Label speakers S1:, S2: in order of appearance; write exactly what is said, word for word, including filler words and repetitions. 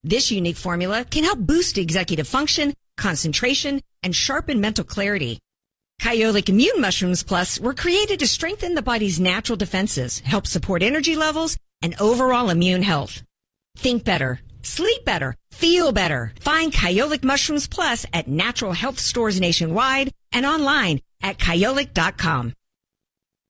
S1: This unique formula can help boost executive function, concentration, and sharpen mental clarity. Kyolic Immune Mushrooms Plus were created to strengthen the body's natural defenses, help support energy levels, and overall immune health. Think better, sleep better, feel better. Find Kyolic Mushrooms Plus at natural health stores nationwide and online at kyolic dot com.